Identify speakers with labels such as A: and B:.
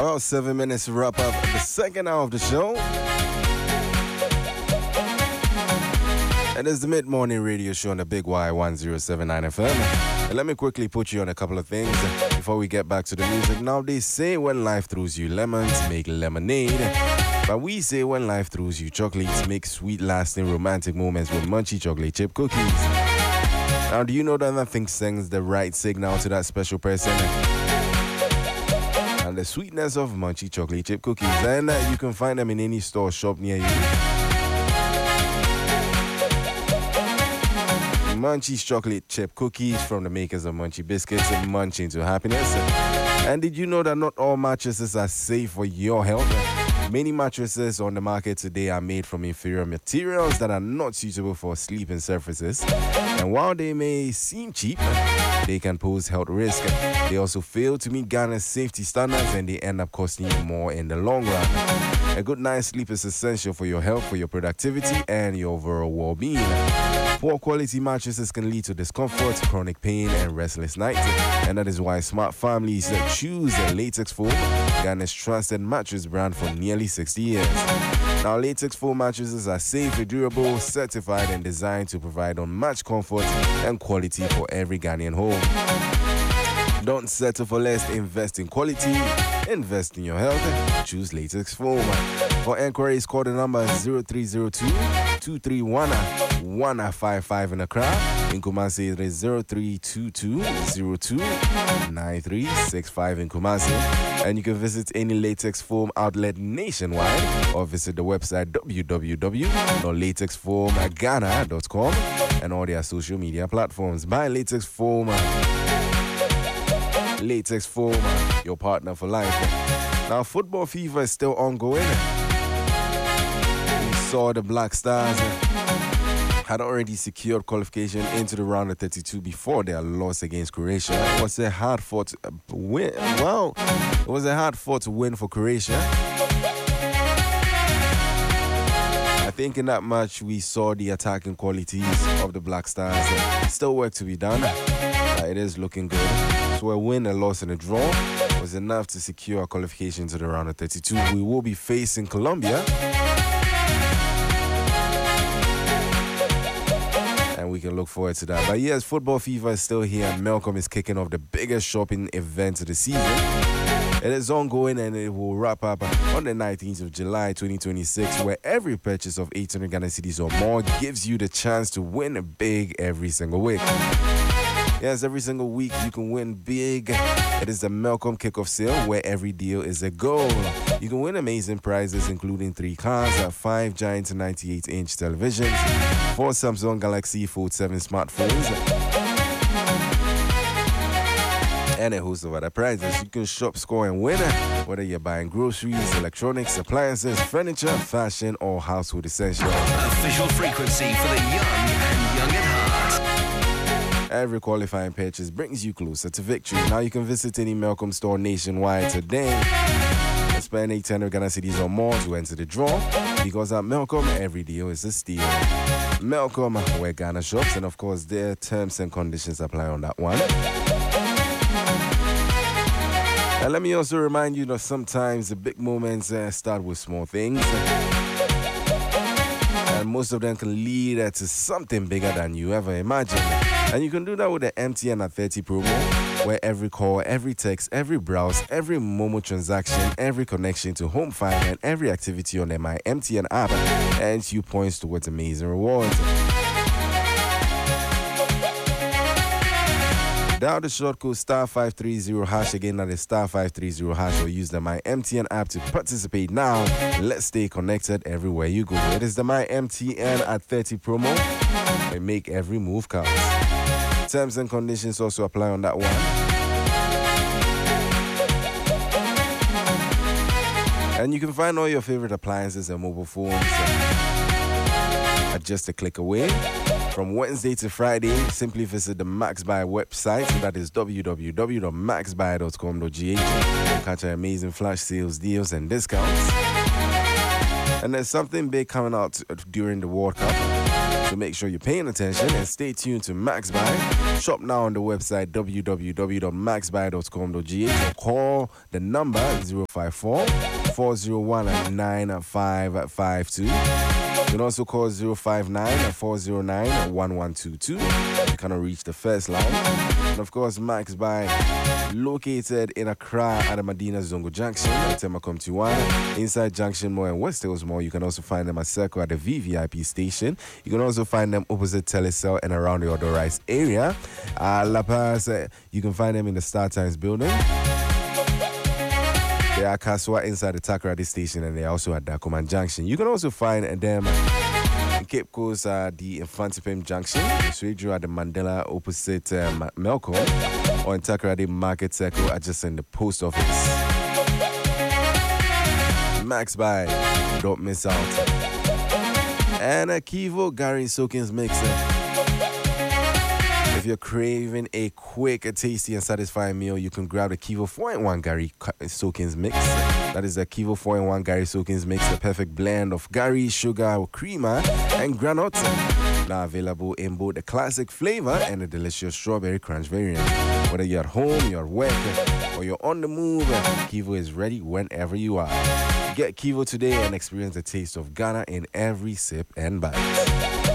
A: About 7 minutes to wrap up the second hour of the show. And it's the mid-morning radio show on the Big Y 1079 FM. And let me quickly put you on a couple of things before we get back to the music. Now, they say when life throws you lemons, make lemonade. But we say when life throws you chocolates, make sweet, lasting, romantic moments with Munchie chocolate chip cookies. Now, do you know that nothing sends the right signal to that special person? And the sweetness of Munchie chocolate chip cookies. And you can find them in any store shop near you. Munchie's chocolate chip cookies from the makers of Munchie biscuits and Munch into happiness. And did you know that not all mattresses are safe for your health? Many mattresses on the market today are made from inferior materials that are not suitable for sleeping surfaces. And while they may seem cheap, they can pose health risk. They also fail to meet Ghana's safety standards and they end up costing you more in the long run. A good night's sleep is essential for your health, for your productivity, and your overall well-being. Poor quality mattresses can lead to discomfort, chronic pain, and restless nights. And that is why smart families choose Latex Foam, Ghana's trusted mattress brand for nearly 60 years. Now, Latex Foam mattresses are safe, durable, certified, and designed to provide unmatched comfort and quality for every Ghanaian home. Don't settle for less. Invest in quality. Invest in your health. Choose Latex Foam. For enquiries, call the number 0302-231-155 in Accra. In Kumasi, it is 0322-029365 in Kumasi. And you can visit any Latex Foam outlet nationwide or visit the website www.latexfoamghana.com and all their social media platforms. Buy Latex Foam. Latex Foam, your partner for life. Now, football fever is still ongoing. We saw the Black Stars had already secured qualification into the round of 32 before their loss against Croatia. It was a hard-fought win. Wow, it was a hard-fought win for Croatia. I think in that match we saw the attacking qualities of the Black Stars. Still work to be done. It is looking good. So a win, a loss, and a draw was enough to secure qualification to the round of 32. We will be facing Colombia. And we can look forward to that. But yes, football fever is still here, and Melcom is kicking off the biggest shopping event of the season. It is ongoing and it will wrap up on the 19th of July 2026, where every purchase of 800 Ghana cedis or more gives you the chance to win big every single week. Yes, every single week you can win big. It is the Melcom Kickoff Sale where every deal is a goal. You can win amazing prizes including 3 cars, 5 giant 98-inch televisions, 4 Samsung Galaxy Fold 7 smartphones, and a host of other prizes. You can shop, score, and win, whether you're buying groceries, electronics, appliances, furniture, fashion, or household essentials.
B: Official frequency for the young and young at heart.
A: Every qualifying purchase brings you closer to victory. Now you can visit any Melcom store nationwide today and spend 800 Ghana cedis or more to enter the draw, because at Melcom, every deal is a steal. Melcom, where Ghana shops, and of course their terms and conditions apply on that one. And let me also remind you that sometimes the big moments start with small things. And most of them can lead to something bigger than you ever imagined. And you can do that with the MTN at 30 promo, where every call, every text, every browse, every Momo transaction, every connection to Home Fiber, and every activity on the My MTN app earns you points towards amazing rewards. Dial the short code *530# again, that is *530#, or use the My MTN app to participate now. Let's stay connected everywhere you go. It is the My MTN at 30 promo, and make every move count. Terms and conditions also apply on that one. And you can find all your favorite appliances and mobile phones at just a click away. From Wednesday to Friday, simply visit the MaxBuy website. That is www.maxbuy.com.gh. and catch our amazing flash sales, deals, and discounts. And there's something big coming out during the World Cup. So make sure you're paying attention and stay tuned to Max Buy. Shop now on the website www.maxbuy.com.gh or call the number 054 401 9552. You can also call 059 409 1122. You cannot reach the first line. And of course, Max Buy, located in Accra at the Medina Zongo Junction, Temakom Tijuana, inside Junction Mall and West Hills Mall. You can also find them at Circle at the VVIP station. You can also find them opposite Telecel and around the Odo Rice area. La Paz, you can find them in the Star Times building. They are Kaswa inside the Takoradi station, and they are also at Dacoman Junction. You can also find them in Cape Coast at the Infantipim Junction, Swedru at the Mandela opposite Melco, or in Takoradi Market Circle adjacent the post office. Max Buy, don't miss out. And a Kivo Gary Soakins mixer. If you're craving a quick, tasty, and satisfying meal, you can grab the Kivo 4-in-1 Gary Soakins mix. That is the Kivo 4-in-1 Gary Soakins mix, the perfect blend of Gary, sugar, creamer, and granite. Now available in both the classic flavor and the delicious strawberry crunch variant. Whether you're at home, you're at work, or you're on the move, Kivo is ready whenever you are. Get Kivo today and experience the taste of Ghana in every sip and bite.